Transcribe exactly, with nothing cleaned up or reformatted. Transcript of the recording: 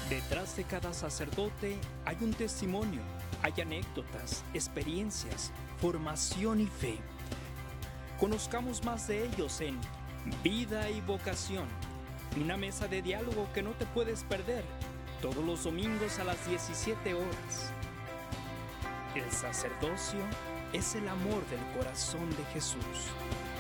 Detrás de cada sacerdote hay un testimonio, hay anécdotas, experiencias, formación y fe. Conozcamos más de ellos en Vida y Vocación, una mesa de diálogo que no te puedes perder todos los domingos a las diecisiete horas. El sacerdocio es el amor del corazón de Jesús.